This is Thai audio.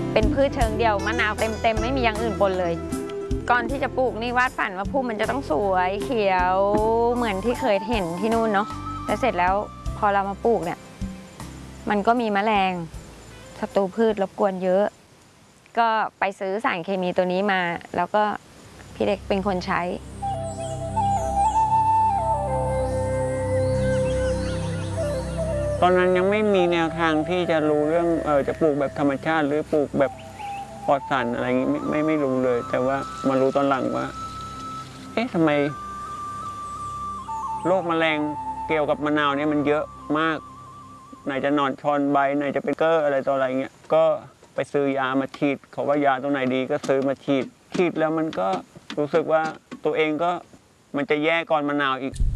เป็นพืชเชิงเดี่ยวมะนาวเต็มไม่มีอย่างอื่นปนเลยก่อนที่จะปลูกนี่วาดฝันว่าพุ่มมันจะต้องสวยเขียวเหมือนที่เคยเห็นที่นู่นเนาะแล้วเสร็จแล้วพอเรามาปลูกเนี่ยมันก็มีแมลงศัตรูพืชรบกวนเยอะก็ไปซื้อสารเคมีตัวนี้มาแล้วก็พี่เล็กเป็นคนใช้ตอนนั้นยังไม่มีแนวทางที่จะรู้เรื่องจะปลูกแบบธรรมชาติหรือปลูกแบบปลอดสารอะไรอย่างนี้ไม่รู้เลยแต่ว่ามารู้ตอนหลังว่าเอ๊ะทำไมโรคแมลงเกี่ยวกับมะนาวเนี่ยมันเยอะมากไหนจะหนอนชอนใบไหนจะเป็นเกอร์อะไรต่ออะไรเงี้ยก็ไปซื้อยามาฉีดเขาว่ายาตรงไหนดีก็ซื้อมาฉีดแล้วมันก็รู้สึกว่าตัวเองก็มันจะแย่ก่อนมะนาวอีก